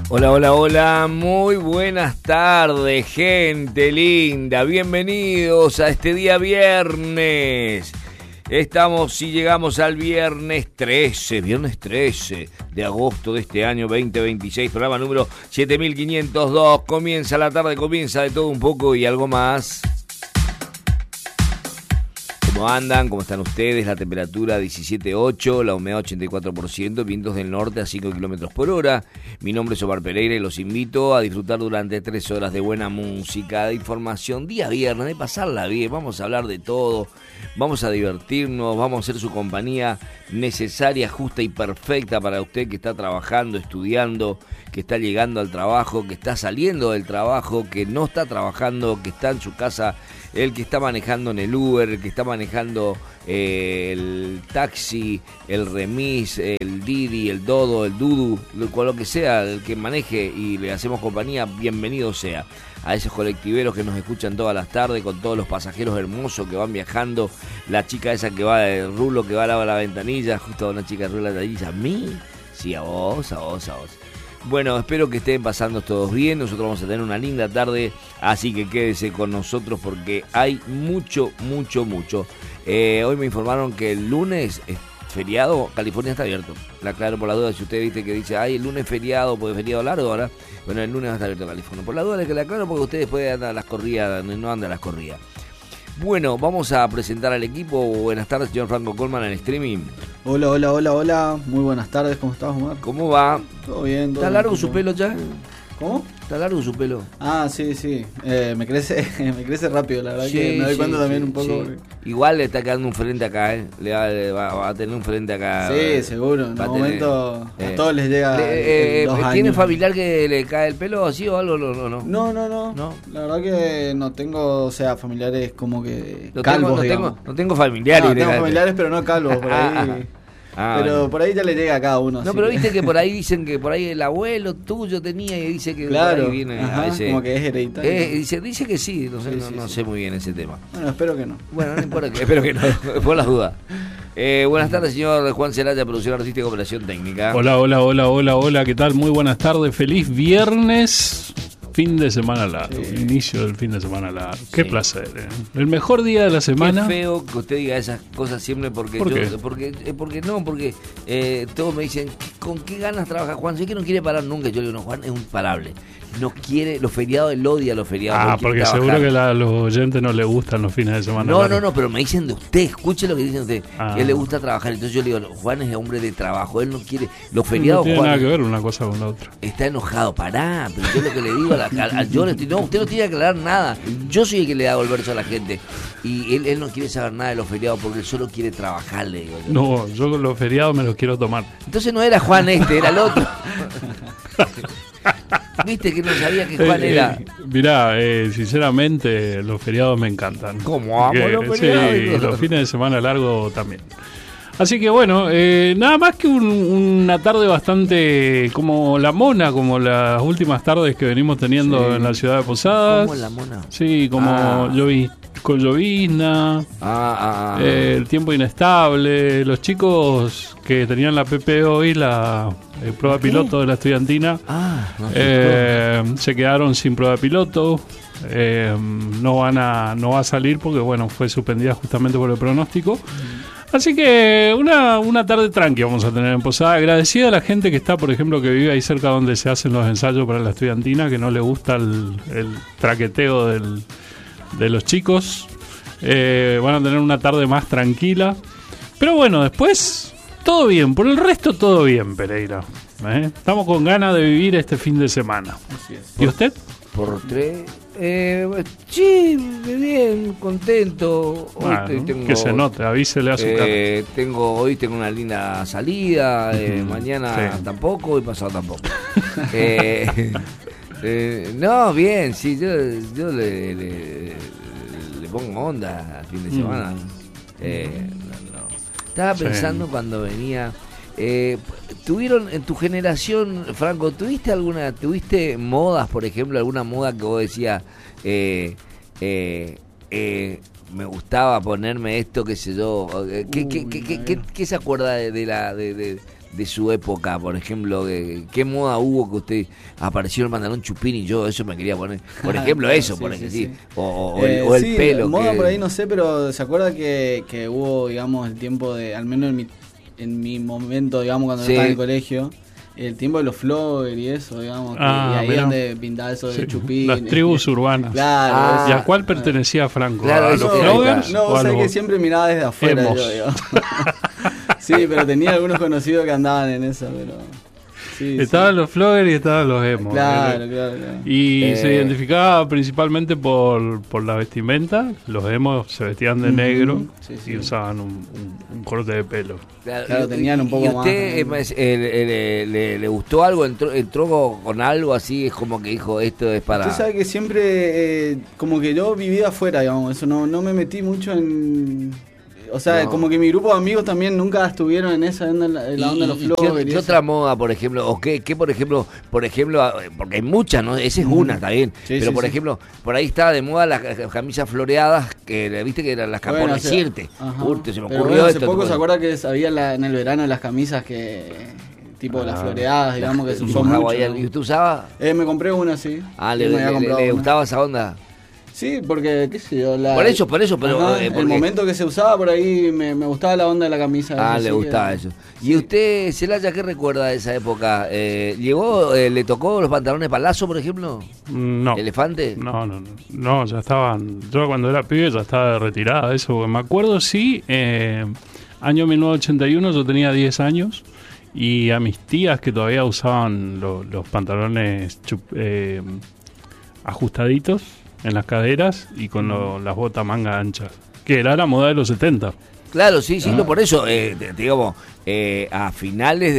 Hola, hola, hola, muy buenas tardes, gente linda, bienvenidos a este día viernes. Estamos y llegamos al viernes 13 de agosto de este año 2026, programa número 7502, comienza la tarde, comienza de todo un poco y algo más. ¿Cómo andan? ¿Cómo están ustedes? La temperatura 17.8, la humedad 84%, vientos del norte a 5 kilómetros por hora. Mi nombre es Omar Pereira y los invito a disfrutar durante 3 horas de buena música, de información, día viernes, de pasarla bien. Vamos a hablar de todo, vamos a divertirnos, vamos a hacer su compañía necesaria, justa y perfecta para usted que está trabajando, estudiando, que está llegando al trabajo, que está saliendo del trabajo, que no está trabajando, que está en su casa, el que está manejando en el Uber, el que está manejando el taxi, el remis, el Didi, el Dodo, el Dudu, lo que sea, el que maneje y le hacemos compañía, bienvenido sea. A esos colectiveros que nos escuchan todas las tardes, con todos los pasajeros hermosos que van viajando, la chica esa que va del rulo, que va a la ventanilla, justo una chica de rulo, la dice, ¿a mí? Sí, a vos. Bueno, espero que estén pasando todos bien, nosotros vamos a tener una linda tarde, así que quédese con nosotros porque hay mucho. Hoy me informaron que el lunes es feriado, California está abierto, la aclaro por la duda, si usted viste que dice, ay, el lunes feriado, porque es feriado largo ahora, bueno, el lunes va a estar abierto California, por la duda que la aclaro porque ustedes pueden andar a las corridas, no andan a las corridas. Bueno, vamos a presentar al equipo. Buenas tardes, señor Franco Colman, en streaming. Hola. Muy buenas tardes, ¿cómo estás, Omar? ¿Cómo va? Todo bien. ¿Está largo su pelo ya? ¿Cómo? ¿Está largo su pelo? Ah, sí. Me crece rápido, la verdad que me doy cuenta también un poco. Sí. Porque... Igual le está quedando un frente acá, Le va a tener un frente acá. Sí, seguro. En algún momento a todos les llega los años. ¿Tiene familiar que le cae el pelo así o algo? No. La verdad que no tengo, o sea, familiares como que calvos, digamos. No tengo familiares. No, tengo familiares, pero no calvos, por ahí. Pero bueno, por ahí ya le llega a cada uno. No, pero viste que por ahí dicen que por ahí el abuelo tuyo tenía y dice que claro, por ahí viene ajá, a veces, como que es hereditario. Dice que sí, no sé muy bien ese tema. Bueno, espero que no. Bueno, no importa, espero que no, por las dudas. Buenas tardes, señor Juan Celaya, producción artística y operación técnica. Hola, ¿qué tal? Muy buenas tardes, feliz viernes. Fin de semana largo, inicio del fin de semana largo. Qué placer, El mejor día de la semana. Qué feo que usted diga esas cosas siempre porque porque todos me dicen, ¿con qué ganas trabaja Juan? Sé que no quiere parar nunca. Yo le digo, no, Juan es imparable. No quiere los feriados, él odia los feriados. Porque seguro que a los oyentes no les gustan los fines de semana. No, pero me dicen de usted, escuche lo que dicen de usted, que él le gusta trabajar. Entonces yo le digo, Juan es hombre de trabajo, él no quiere los feriados. No tiene Juan, nada que ver una cosa con la otra. Está enojado, pará, pero yo lo que le digo usted no tiene que aclarar nada. Yo soy el que le da el verso a la gente. Y él no quiere saber nada de los feriados porque él solo quiere trabajar, le digo yo. No, yo los feriados me los quiero tomar. Entonces no era Juan era el otro. Viste que no sabía que Juan era. Mirá, sinceramente los feriados me encantan. ¿Cómo amo los feriados? Sí, los fines de semana largos también. Así que bueno, nada más que una tarde bastante como la mona, como las últimas tardes que venimos teniendo en la ciudad de Posadas. ¿Cómo la mona? Sí, como con llovizna, el tiempo inestable. Los chicos que tenían la PP hoy, la prueba piloto de la estudiantina, se quedaron sin prueba piloto. No va a salir porque bueno, fue suspendida justamente por el pronóstico. Así que una tarde tranqui vamos a tener en Posada. Agradecida a la gente que está, por ejemplo, que vive ahí cerca donde se hacen los ensayos para la estudiantina, que no le gusta el traqueteo de los chicos. Van a tener una tarde más tranquila. Pero bueno, después todo bien. Por el resto todo bien, Pereira. Estamos con ganas de vivir este fin de semana. Así es. ¿Y usted? Por tres. Sí, bien, contento. Hoy tengo, que se note, avísele a su cara. Hoy tengo una linda salida, mañana tampoco y pasado tampoco. No, bien, sí, yo le pongo onda al fin de semana. Estaba pensando cuando venía. ¿Tuvieron en tu generación, Franco, tuviste modas, por ejemplo, alguna moda que vos decías, me gustaba ponerme esto, qué sé yo? ¿Qué se acuerda de de su época, por ejemplo, ¿qué moda hubo que usted apareció el pantalón chupín y yo eso me quería poner? Por ejemplo, eso, por ejemplo, sí. O el pelo. Moda por ahí no sé, pero ¿se acuerda que hubo, digamos, el tiempo de, al menos en mi momento, digamos, cuando estaba en el colegio, el tiempo de los floggers y eso, digamos, y ahí donde pintaba eso de chupín. Las tribus urbanas. Claro. ¿Y a cuál pertenecía Franco? Claro, ¿A los floggers? No, vos sabés que siempre miraba desde afuera, yo digo. Sí, pero tenía algunos conocidos que andaban en eso, pero... Sí, estaban los floggers y estaban los emos. Claro. Y se identificaba principalmente por la vestimenta. Los emos se vestían de negro y usaban un corte de pelo. Claro, tenían un poco más. ¿Y usted le gustó algo? ¿Entró con algo así? Es como que dijo, esto es para... Usted sabe que siempre, como que yo viví afuera, digamos. Eso no me metí mucho en... O sea, como que mi grupo de amigos también nunca estuvieron en esa onda, en la onda de los floggers. ¿Qué otra moda, por ejemplo? ¿O qué por ejemplo, porque hay muchas, ¿no? Esa es una, está bien. Sí, pero, por ejemplo, por ahí estaba de moda las camisas floreadas, que viste que eran las capones Sirte. Se me ocurrió hace poco se acuerda que había en el verano las camisas que... tipo las floreadas, digamos, que se usó mucho. ¿Y usted usaba? Me compré una, sí. ¿Le gustaba esa onda? Sí, porque, qué sé yo... Por eso, pero... el momento que se usaba por ahí me gustaba la onda de la camisa. Le gustaba eso. ¿Y usted, Celaya, qué recuerda de esa época? ¿Le tocó los pantalones palazo, por ejemplo? No. ¿Elefante? No, ya estaban... Yo cuando era pibe ya estaba retirada eso. Me acuerdo, sí, año 1981 yo tenía 10 años y a mis tías que todavía usaban los pantalones ajustaditos en las caderas y con las botas manga anchas, que era la moda de los 70. Claro, sí, por eso, digamos, a finales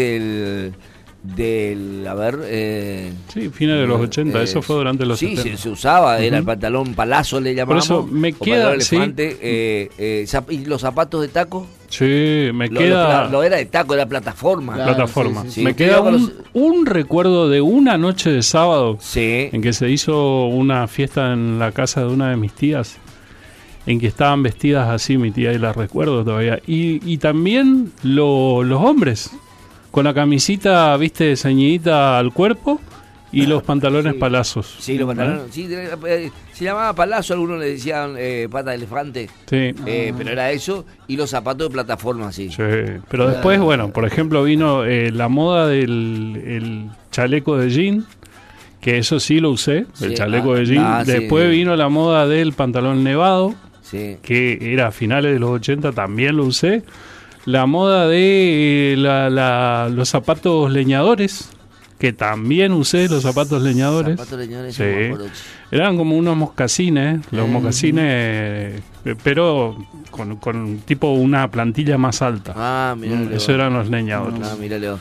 del finales de los 80, eso fue durante los 70. Sí, se usaba, era el pantalón palazo, le llamábamos. Por eso me queda, elefante, ¿y los zapatos de taco? Sí, me queda... Lo era de taco, era plataforma. Plataforma. Sí. Me queda un recuerdo de una noche de sábado en que se hizo una fiesta en la casa de una de mis tías, en que estaban vestidas así, mi tía, y las recuerdo todavía. Y también los hombres, con la camisita, viste, ceñidita al cuerpo y los pantalones palazos. Sí, los pantalones. Sí, se llamaba palazo, algunos le decían pata de elefante. Sí. Pero era eso, y los zapatos de plataforma, sí. Sí, pero después, por ejemplo, vino la moda del chaleco de jean, que eso sí lo usé, el chaleco de jean. Después vino la moda del pantalón nevado, que era a finales de los 80, también lo usé. La moda de los zapatos leñadores, que también usé los zapatos leñadores. Sí. Eran como unos mocasines, los mocasines, pero con tipo una plantilla más alta. Eso eran los leñadores. Mira, Leo.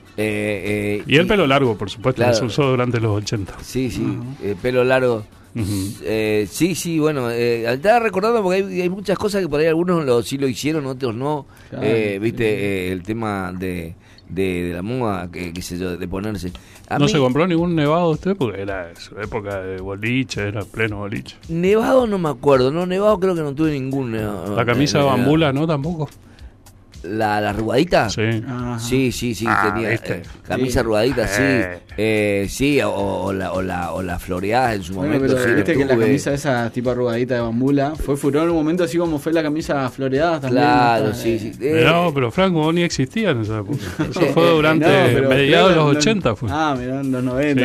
Y el pelo largo, por supuesto, que se usó durante los 80. Sí, pelo largo. Bueno, estaba recordando porque hay muchas cosas que por ahí algunos sí lo hicieron, otros no. Viste, el tema de la moda, qué sé yo, de ponerse. ¿No se compró ningún nevado usted? Porque era su época de boliche, era pleno boliche. Nevado no me acuerdo, nevado creo que no tuve ningún nevado. La camisa de bambula, ¿no? Tampoco. ¿La arrugadita? Sí. Sí, tenía camisa arrugadita, sí, o la floreada en su momento. Pero viste que la camisa esa tipo arrugadita de bambula fue furor en un momento, así como fue la camisa floreada también. Claro, sí. No, pero Franco, vos ni existía en esa época. Eso fue durante mediados de los 80. Mirá, en los 90.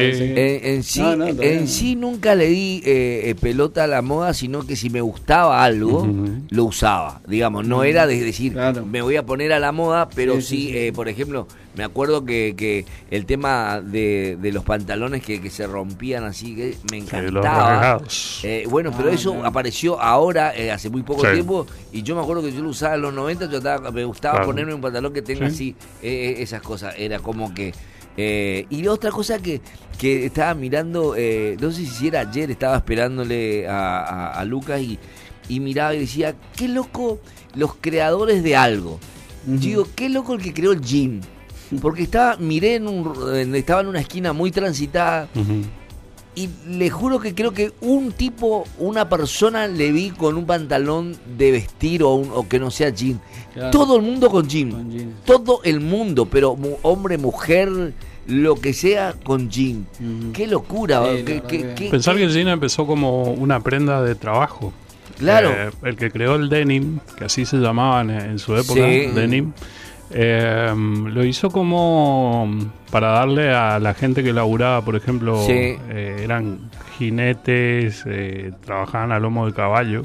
En sí nunca le di pelota a la moda, sino que si me gustaba algo, lo usaba. Digamos, no era de decir, me voy a poner a la moda, pero sí, por ejemplo, me acuerdo que el tema de los pantalones que se rompían así, que me encantaba. Pero eso apareció ahora, hace muy poco tiempo, y yo me acuerdo que yo lo usaba en los 90, me gustaba ponerme un pantalón que tenga así, esas cosas, era como que... y otra cosa que estaba mirando, no sé si era ayer, estaba esperándole a Lucas y miraba y decía, qué loco los creadores de algo. Yo digo, qué loco el que creó el jean. Porque estaba en una esquina muy transitada Y le juro que creo que una persona le vi con un pantalón de vestir o que no sea jean. Claro. Todo el mundo con jean. Todo el mundo, pero hombre, mujer, lo que sea con jean. Qué locura. Pensar que el jean empezó como una prenda de trabajo. Claro. El que creó el denim, que así se llamaban en su época, denim, lo hizo como para darle a la gente que laburaba, por ejemplo, eran jinetes, trabajaban a lomo de caballo,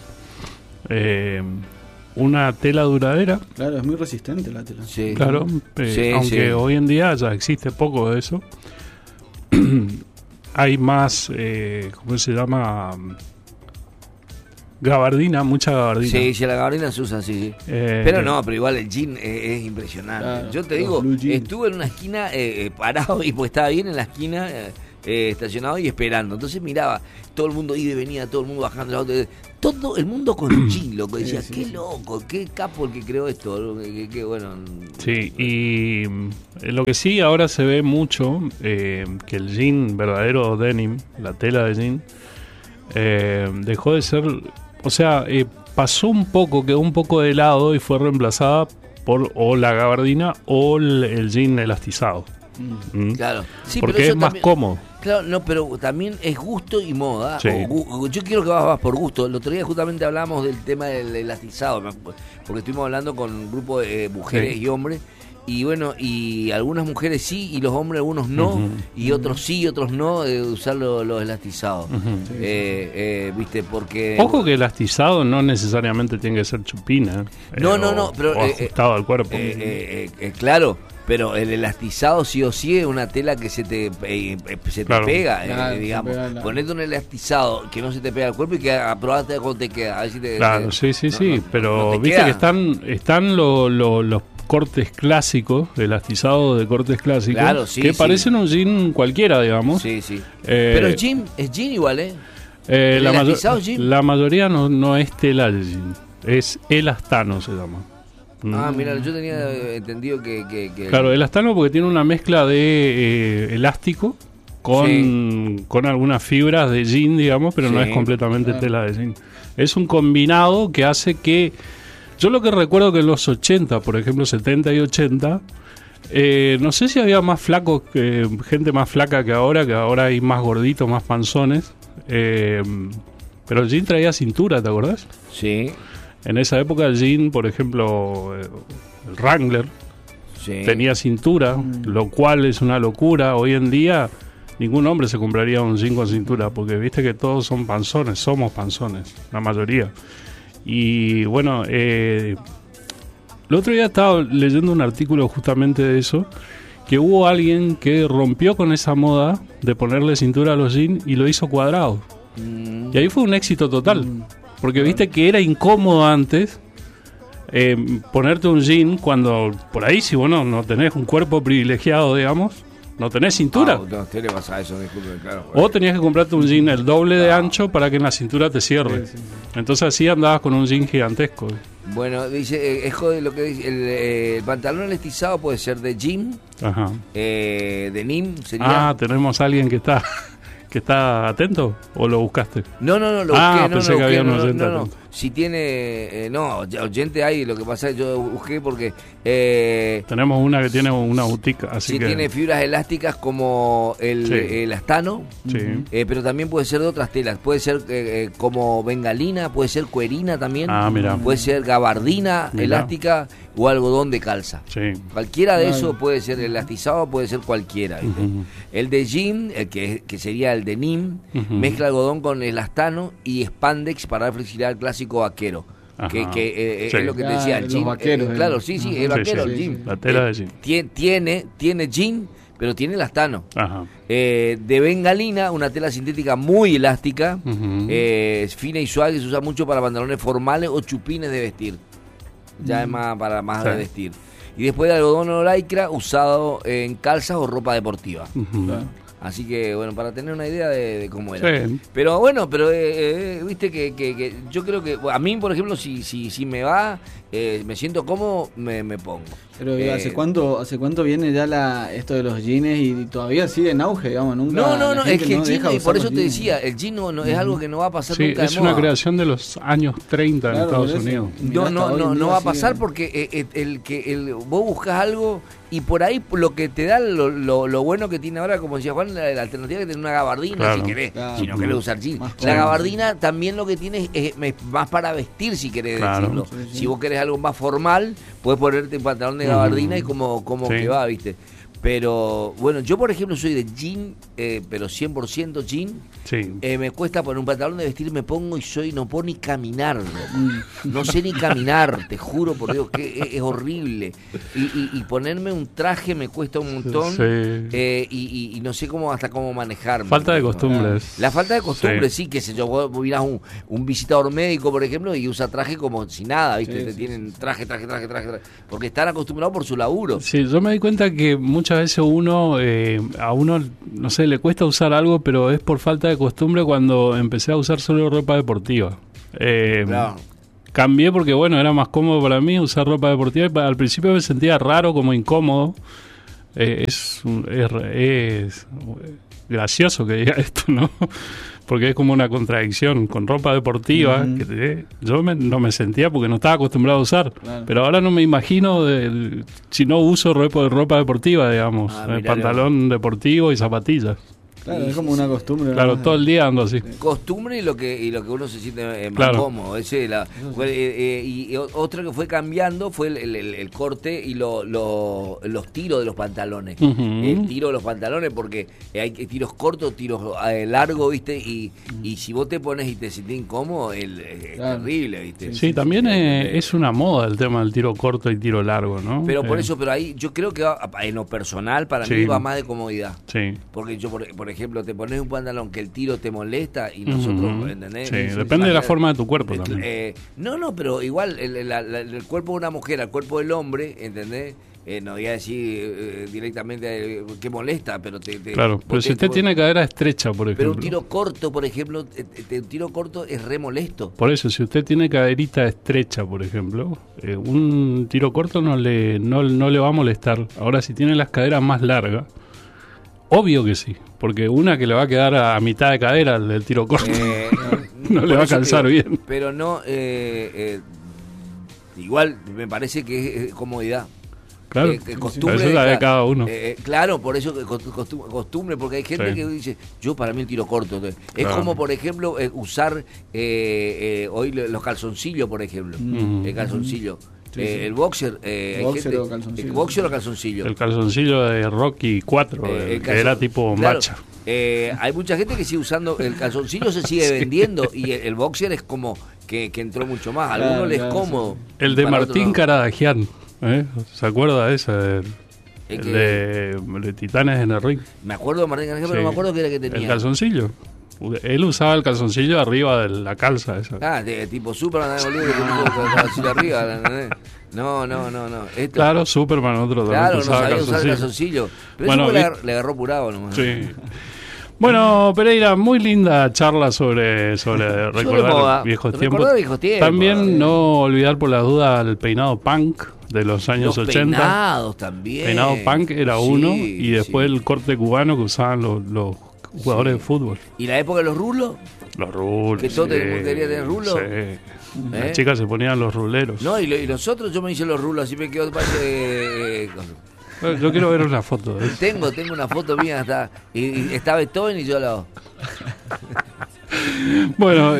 una tela duradera. Claro, es muy resistente la tela. Sí. Claro, aunque hoy en día ya existe poco de eso. Hay más, ¿cómo se llama? Gabardina, mucha gabardina. Sí, la gabardina se usa, sí. Pero igual el jean es impresionante. Claro, yo te digo, estuve en una esquina parado y pues estaba bien en la esquina estacionado y esperando. Entonces miraba, todo el mundo iba y venía, todo el mundo bajando la auto. Todo el mundo con jean, loco. Decía, qué loco, qué capo el que creó esto. Qué bueno. Sí, y lo que sí ahora se ve mucho, que el jean verdadero denim, la tela de jean, dejó de ser... O sea, pasó un poco, quedó un poco de lado y fue reemplazada por o la gabardina o el jean elastizado. Claro. Sí, porque es más cómodo. Claro, no, pero también es gusto y moda. Sí. Yo quiero que vas por gusto. El otro día justamente hablábamos del tema del elastizado, porque estuvimos hablando con un grupo de mujeres y hombres. Y bueno, y algunas mujeres sí, y los hombres algunos no, y otros sí, y otros no, de usar los elastizados. ¿Viste? Porque... Ojo que elastizado no necesariamente tiene que ser chupina. No, pero... o ajustado al cuerpo. Claro, pero el elastizado sí o sí es una tela que se te pega, claro, digamos. Ponete un elastizado que no se te pega al cuerpo y que probate cómo te queda. A ver si te, claro, sí, pero viste queda. Que están los cortes clásicos, elastizados de cortes clásicos, claro, que parecen un jean cualquiera, digamos. Sí. Pero es jean igual, la mayoría no es tela de jean, es elastano se llama. Mira, yo tenía entendido que... Claro, elastano porque tiene una mezcla de elástico con algunas fibras de jean, digamos, pero no es completamente tela de jean. Es un combinado que hace que... Yo lo que recuerdo que en los 80, por ejemplo, 70 y 80, no sé si había más flacos, gente más flaca que ahora hay más gorditos, más panzones, pero el jean traía cintura, ¿te acordás? Sí. En esa época el jean, por ejemplo, el Wrangler, tenía cintura, lo cual es una locura. Hoy en día ningún hombre se compraría un jean con cintura, porque viste que todos son panzones, somos panzones, la mayoría. Y bueno, el otro día estaba leyendo un artículo justamente de eso, que hubo alguien que rompió con esa moda de ponerle cintura a los jeans y lo hizo cuadrado. Y ahí fue un éxito total, porque viste que era incómodo antes ponerte un jean cuando por ahí, si vos no tenés un cuerpo privilegiado, digamos, no tenés cintura. Usted le pasa eso, disculpe, claro. O tenías que comprarte un jean el doble de ancho para que en la cintura te cierre. Sí. Entonces así andabas con un jean gigantesco. Bueno, dice, es jode lo que dice, el pantalón elastizado puede ser de jean, denim, sería... tenemos a alguien que está atento, ¿o lo buscaste? No, lo busqué. Pensé que había un oyente atento. Si tiene... oyente hay, lo que pasa es que yo busqué porque... tenemos una que tiene una boutique, así que... tiene fibras elásticas como el elastano, pero también puede ser de otras telas. Puede ser como bengalina, puede ser cuerina también. Mira. Puede ser gabardina elástica o algodón de calza. Sí. Cualquiera de esos puede ser elastizado, puede ser cualquiera. El de jean, que sería el denim, mezcla algodón con elastano y spandex para dar flexibilidad al clásico vaquero. Que es lo que te decía el jean. Vaqueros, claro, el vaquero, el jean. La tela de jean. Tiene jean, pero tiene elastano. De bengalina, una tela sintética muy elástica, fina y suave, que se usa mucho para pantalones formales o chupines de vestir. Ya es más para de vestir. Y después de algodón o lycra, usado en calzas o ropa deportiva. Así que, bueno, para tener una idea de cómo era. Sí. Pero bueno, viste que yo creo que a mí, por ejemplo, si me va, me siento cómodo, me pongo. Pero ¿hace cuánto viene ya esto de los jeans y todavía sigue en auge, digamos? Nunca no, es que el jean, y por eso te decía, el jean no es algo que no va a pasar nunca de moda. Es una creación de los años 30 en Estados Unidos. No va a pasar porque vos buscas algo y por ahí lo que te da lo bueno que tiene ahora, como decía Juan, la alternativa que tiene una gabardina, si querés, si no querés usar jean. La gabardina también lo que tiene es más para vestir, si querés decirlo. Sí. Si vos querés algo más formal, podés ponerte un pantalón de gabardina y como que va, ¿viste? Pero, bueno, yo por ejemplo soy de jean, pero 100% jean. Sí. Me cuesta poner un pantalón de vestir, me pongo y no puedo ni caminar. No sé ni caminar, te juro por Dios que es horrible. Y ponerme un traje me cuesta un montón. Sí. Y no sé hasta cómo manejarme. Falta de costumbres. La falta de costumbres, sí, qué sé yo. Vos mirás un visitador médico, por ejemplo, y usa traje como si nada, ¿viste? Sí, tienen traje. Porque están acostumbrados por su laburo. Sí, yo me di cuenta que muchas veces a uno, no sé, le cuesta usar algo, pero es por falta de costumbre. Cuando empecé a usar solo ropa deportiva. Claro. Cambié porque, bueno, era más cómodo para mí usar ropa deportiva. Al principio me sentía raro, como incómodo. Es gracioso que diga esto, ¿no? Porque es como una contradicción. Con ropa deportiva, yo no me sentía porque no estaba acostumbrado a usar. Claro. Pero ahora no me imagino si no uso ropa deportiva, digamos. Pantalón deportivo y zapatillas. Claro, es como una costumbre. Claro, todo el día ando así. Costumbre y lo que uno se siente más cómodo. Y otra que fue cambiando fue el corte y los tiros de los pantalones. El tiro de los pantalones, porque hay tiros cortos, tiros largos, ¿viste? Y si vos te pones y te sentís incómodo, es terrible, ¿viste? Sí, también es una moda el tema del tiro corto y tiro largo, ¿no? Pero por eso, pero ahí yo creo que en lo personal para mí va más de comodidad. Sí. Porque yo, por ejemplo, te pones un pantalón que el tiro te molesta y nosotros, ¿entendés? Sí, depende de la forma de tu cuerpo también. No, pero igual el cuerpo de una mujer al cuerpo del hombre, ¿entendés? No voy a decir directamente que molesta, pero claro, pero si usted tiene cadera estrecha, por ejemplo. Pero un tiro corto, por ejemplo, un tiro corto es re molesto. Por eso, si usted tiene caderita estrecha, por ejemplo, un tiro corto no le va a molestar. Ahora, si tiene las caderas más largas, obvio que sí, porque una que le va a quedar a mitad de cadera del tiro corto no le va a calzar bien. Pero no, igual me parece que es comodidad. Claro, costumbre, eso es la de cada uno. Claro, por eso costumbre, porque hay gente que dice, yo para mí el tiro corto. Es como, por ejemplo, usar hoy los calzoncillos, por ejemplo. El calzoncillo. El boxer, boxer o calzoncillo. El boxer o calzoncillo. El calzoncillo de Rocky 4, que era tipo macha. Hay mucha gente que sigue usando el calzoncillo, se sigue vendiendo, y el boxer es como que entró mucho más. A algunos les es cómodo. El de Martín Caradagian, ¿se acuerda de ese? De Titanes en el Ring. Me acuerdo de Martín Caradagian, pero no me acuerdo qué era que tenía. El calzoncillo. Él usaba el calzoncillo arriba de la calza esa. Tipo Superman, boludo, que tenía el calzoncillo arriba. No. Claro, Superman, otro también. Claro, no sabía usar el calzoncillo. Pero bueno, eso le agarró purado nomás. Sí. Bueno, Pereira, muy linda charla sobre recordar viejos tiempos. También no olvidar por la duda el peinado punk de los años 80. Peinados también. Peinado punk era uno, y después el corte cubano que usaban los jugadores de fútbol. ¿Y la época de los rulos? Los rulos. ¿Que todos querían tener rulos? Sí. Las chicas se ponían los ruleros. No, y nosotros, yo me hice los rulos, así me quedó yo quiero ver una foto de eso. Tengo una foto mía, y está Beethoven y yo al lado. Bueno,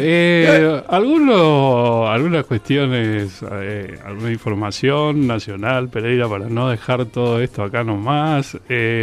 algunas cuestiones, alguna información nacional, Pereira, para no dejar todo esto acá nomás.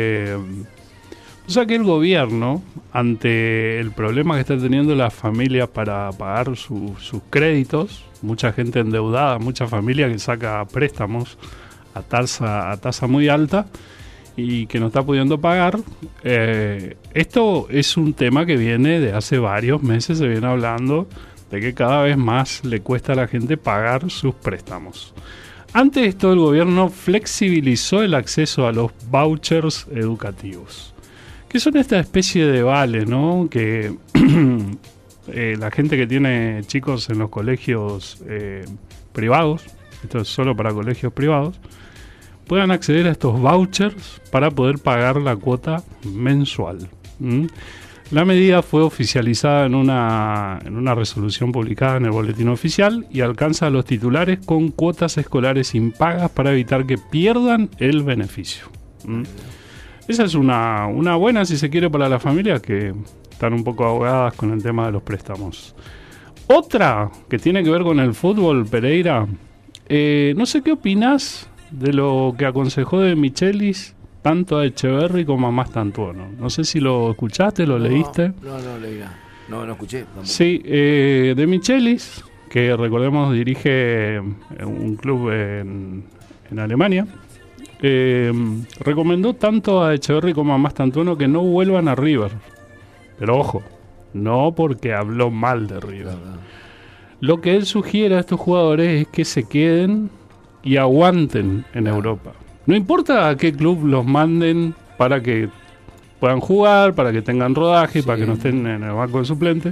O sea que el gobierno, ante el problema que está teniendo las familias para pagar sus créditos, mucha gente endeudada, mucha familia que saca préstamos a tasa muy alta y que no está pudiendo pagar, esto es un tema que viene de hace varios meses, se viene hablando de que cada vez más le cuesta a la gente pagar sus préstamos. Ante esto, el gobierno flexibilizó el acceso a los vouchers educativos, que son esta especie de vales, ¿no? Que la gente que tiene chicos en los colegios privados, esto es solo para colegios privados, puedan acceder a estos vouchers para poder pagar la cuota mensual. La medida fue oficializada en una resolución publicada en el Boletín Oficial y alcanza a los titulares con cuotas escolares impagas para evitar que pierdan el beneficio. Esa es una buena, si se quiere, para las familias que están un poco ahogadas con el tema de los préstamos. Otra que tiene que ver con el fútbol, Pereira, no sé qué opinás de lo que aconsejó De Michelis tanto a Echeverri como a Mastantuono. No sé si lo escuchaste, lo leíste. No leí nada. No escuché tampoco. Sí, De Michelis, que recordemos dirige un club en Alemania, recomendó tanto a Echeverri como a Mastantuono que no vuelvan a River. Pero ojo, no porque habló mal de River. Lo que él sugiere a estos jugadores es que se queden y aguanten en Europa. No importa a qué club los manden para que puedan jugar, para que tengan rodaje, para que no estén en el banco de suplentes.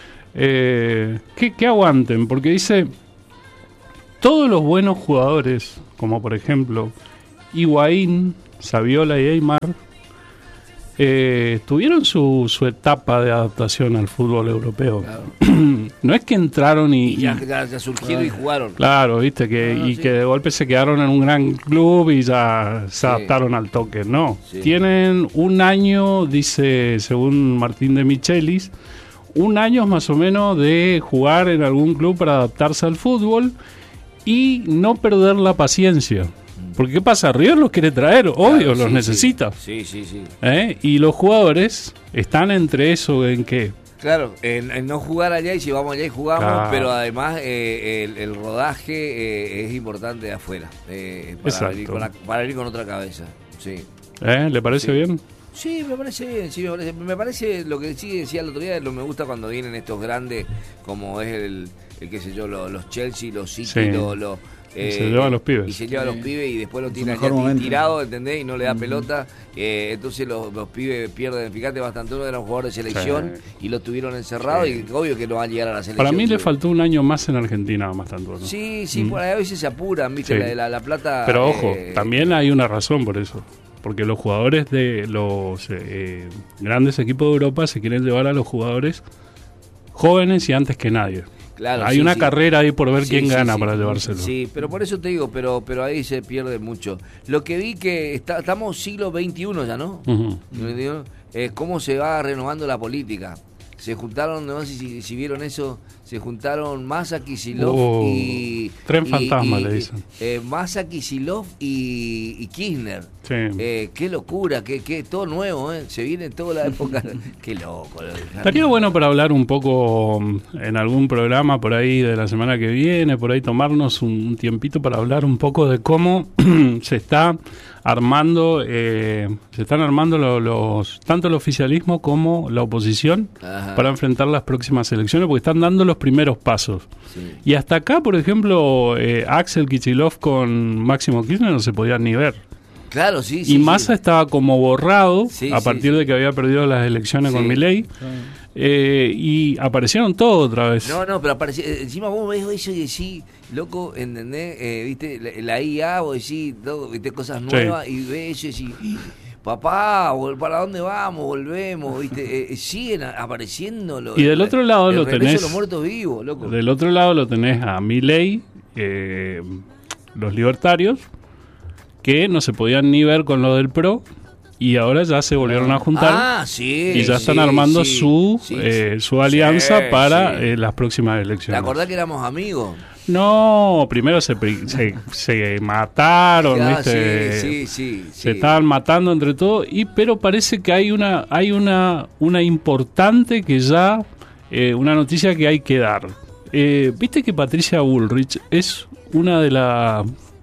Que aguanten, porque dice, todos los buenos jugadores, como por ejemplo Higuaín, Saviola y Aimar, tuvieron su etapa de adaptación al fútbol europeo. Claro. No es que entraron y ya surgieron y jugaron. Claro, viste, que de golpe se quedaron en un gran club y ya se adaptaron al toque. No, tienen un año, dice, según Martín De Michelis, un año más o menos de jugar en algún club para adaptarse al fútbol y no perder la paciencia. Porque ¿qué pasa? River los quiere traer, obvio, los necesita. Sí. Y los jugadores están entre eso, ¿en qué? Claro, en no jugar allá, y si vamos allá y jugamos, pero además el rodaje es importante de afuera, para venir con otra cabeza. Sí. ¿Le parece bien? Sí, me parece bien. Me parece lo que sí decía el otro día, me gusta cuando vienen estos grandes, como es el qué sé yo, los Chelsea, los City, los se llevan los pibes. Y se lleva a los pibes y después lo tiene allá tirado, ¿entendés? Y no le da pelota. Entonces los pibes pierden. Fíjate, Mastantuono era un jugador de selección y lo tuvieron encerrado y obvio que no va a llegar a la selección. Para mí le faltó un año más en Argentina a Mastantuono. Sí, por ahí a veces se apuran, ¿viste? La plata. Pero ojo, también hay una razón por eso. Porque los jugadores de los grandes equipos de Europa se quieren llevar a los jugadores jóvenes y antes que nadie. Claro, hay una carrera ahí por ver quién gana para llevárselo. Sí, pero por eso te digo, pero ahí se pierde mucho. Lo que vi que estamos siglo XXI ya, ¿no? Cómo se va renovando la política. Se juntaron, no sé si vieron eso, se juntaron Massa, Kicillof y... Tren fantasma le dicen. Massa, Kicillof y Kirchner. Sí. Qué locura, qué todo nuevo, se viene toda la época. Qué loco. Estaría bueno para hablar un poco en algún programa por ahí de la semana que viene, por ahí tomarnos un tiempito para hablar un poco de cómo se están armando tanto el oficialismo como la oposición para enfrentar las próximas elecciones, porque están dando los primeros pasos. Sí. Y hasta acá, por ejemplo, Axel Kicillof con Máximo Kirchner no se podían ni ver. Claro, sí. Y Massa estaba como borrado a partir de que había perdido las elecciones con Milei. Y aparecieron todos otra vez. No, pero encima vos ves eso y decís, loco, ¿entendés? ¿Viste? La IA, vos decís, ¿viste? Cosas nuevas, y ves eso y decís, papá, ¿para dónde vamos? Volvemos, ¿viste? Siguen apareciendo y del otro lado lo tenés los muertos vivos, loco. Del otro lado lo tenés a Milei, los libertarios, que no se podían ni ver con lo del PRO, y ahora ya se volvieron a juntar y ya están armando su alianza para las próximas elecciones. ¿Te acordás que éramos amigos? No, primero se mataron, ¿viste? Se estaban matando entre todos, pero parece que hay una importante que ya, una noticia que hay que dar. Viste que Patricia Bullrich es una de las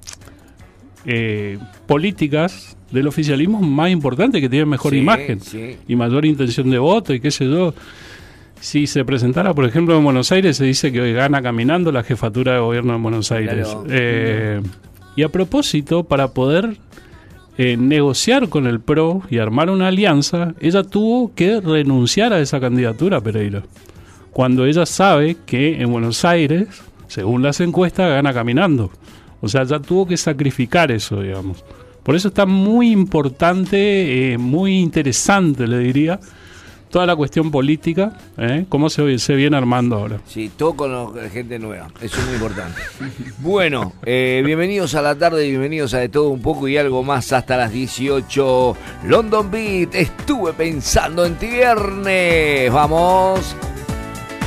políticas del oficialismo más importante, que tiene mejor imagen y mayor intención de voto y qué sé yo. Si se presentara, por ejemplo, en Buenos Aires, se dice que hoy gana caminando la jefatura de gobierno en Buenos Aires. Claro. Y a propósito, para poder negociar con el PRO y armar una alianza, ella tuvo que renunciar a esa candidatura, Pereira. Cuando ella sabe que en Buenos Aires, según las encuestas, gana caminando. O sea, ya tuvo que sacrificar eso, digamos. Por eso está muy importante, muy interesante, le diría, toda la cuestión política, cómo se viene armando ahora. Sí, todo con gente nueva, eso es muy importante. Bueno, bienvenidos a la tarde, bienvenidos a De Todo Un Poco y Algo Más hasta las 18. London Beat, estuve pensando en ti viernes, vamos.